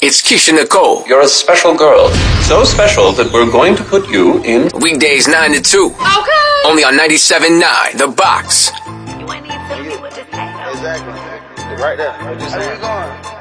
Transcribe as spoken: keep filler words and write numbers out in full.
It's Keisha Nicole. You're a special girl. So special that we're going to put you in... Weekdays nine to two. Okay. Only on ninety-seven point nine, The Box. You ain't even tell me what to say. Exactly. Right there. What you saying?